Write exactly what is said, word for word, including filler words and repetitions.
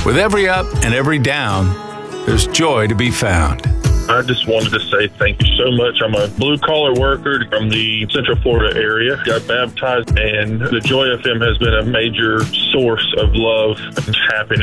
With every up and every down, there's joy to be found. I just wanted to say thank you so much. I'm a blue-collar worker from the Central Florida area. Got baptized, and the Joy F M has been a major source of love and happiness